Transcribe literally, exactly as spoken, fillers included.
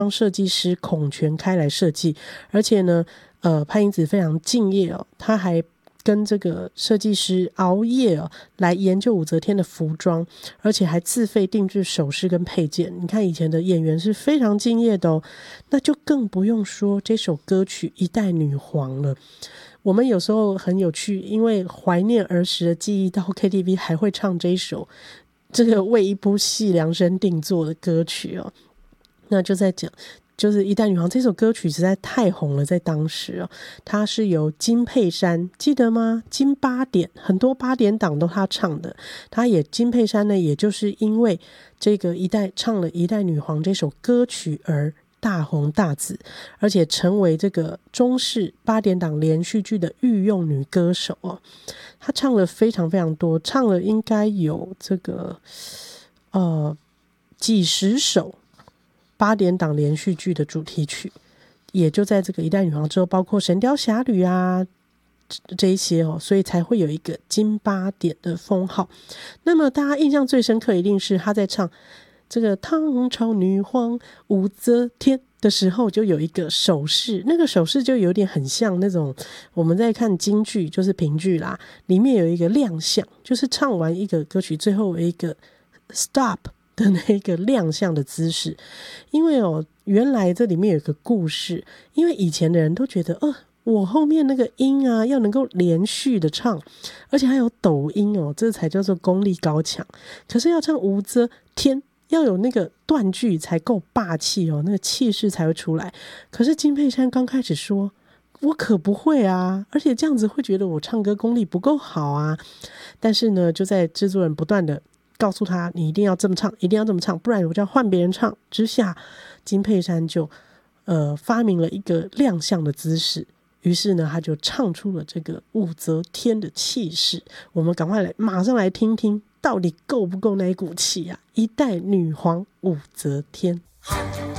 设计师孔全开来设计，而且呢呃，潘迎紫非常敬业哦，他还跟这个设计师熬夜哦，来研究武则天的服装，而且还自费定制首饰跟配件。你看以前的演员是非常敬业的哦，那就更不用说这首歌曲《一代女皇》了。我们有时候很有趣，因为怀念儿时的记忆，到 K T V 还会唱这一首这个为一部戏量身定做的歌曲哦。那就在讲就是《一代女皇》这首歌曲实在太红了，在当时哦，它是由金佩珊，记得吗？金八点，很多八点档都他唱的。他也金佩珊呢，也就是因为这个一代唱了《一代女皇》这首歌曲而大红大紫，而且成为这个中视八点档连续剧的御用女歌手哦。她唱了非常非常多，唱了应该有这个呃几十首八点档连续剧的主题曲，也就在这个一代女皇之后，包括神雕侠侣啊这一些哦，所以才会有一个金八点的封号。那么大家印象最深刻一定是她在唱这个唐朝女皇武则天的时候，就有一个手势，那个手势就有点很像那种我们在看京剧，就是评剧啦，里面有一个亮相，就是唱完一个歌曲最后有一个 stop的那个亮相的姿势。因为哦，原来这里面有一个故事，因为以前的人都觉得呃我后面那个音啊要能够连续的唱，而且还有抖音哦，这才叫做功力高强。可是要唱武则天要有那个断句才够霸气哦，那个气势才会出来。可是金佩珊刚开始说我可不会啊，而且这样子会觉得我唱歌功力不够好啊。但是呢，就在制作人不断的告诉他你一定要这么唱，一定要这么唱，不然我就要换别人唱之下，金佩珊就呃发明了一个亮相的姿势。于是呢，他就唱出了这个武则天的气势。我们赶快来，马上来听听，到底够不够那一股气啊？一代女皇武则天。